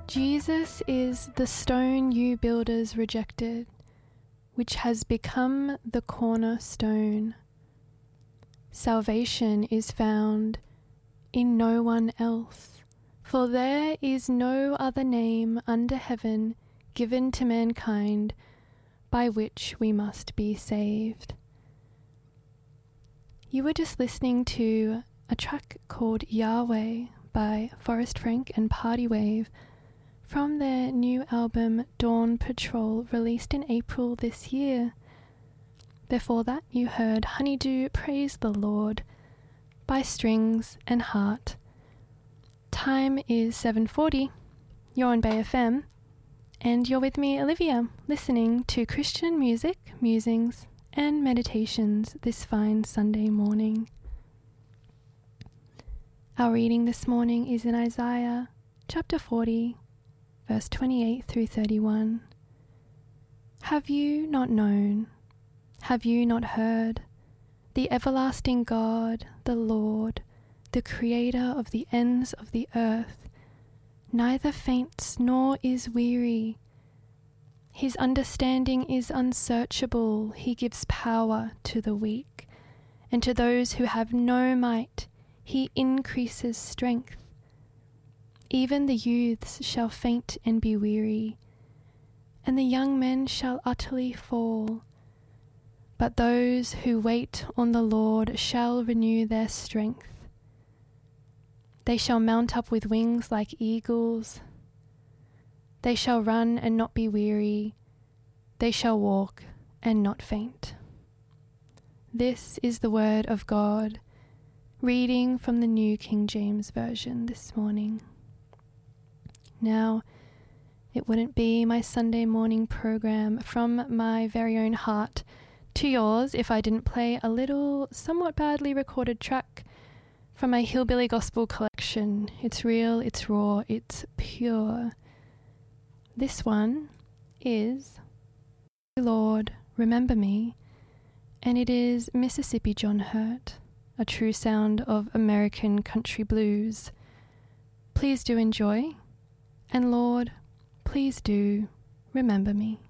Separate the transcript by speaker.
Speaker 1: Jesus is the stone you builders rejected, which has become the cornerstone. Salvation is found in no one else, for there is no other name under heaven given to mankind by which we must be saved. You were just listening to a track called Yahweh by Forrest Frank and Party Wave from their new album Dawn Patrol, released in April this year. Before that, you heard Honeydew Praise the Lord by Strings and Heart. Time is 7:40. You're on Bay FM, and you're with me, Olivia, listening to Christian music, musings, and meditations this fine Sunday morning. Our reading this morning is in Isaiah chapter 40, verse 28 through 31. Have you not known? Have you not heard? The everlasting God, the Lord, the Creator of the ends of the earth, neither faints nor is weary. His understanding is unsearchable. He gives power to the weak, and to those who have no might, he increases strength. Even the youths shall faint and be weary, and the young men shall utterly fall. But those who wait on the Lord shall renew their strength. They shall mount up with wings like eagles. They shall run and not be weary. They shall walk and not faint. This is the word of God, reading from the New King James Version this morning. Now, it wouldn't be my Sunday morning program from my very own heart to yours if I didn't play a little, somewhat badly recorded track from my Hillbilly Gospel collection. It's real, it's raw, it's pure. This one is Lord, Remember Me, and it is Mississippi John Hurt, a true sound of American country blues. Please do enjoy. And Lord, please do remember me.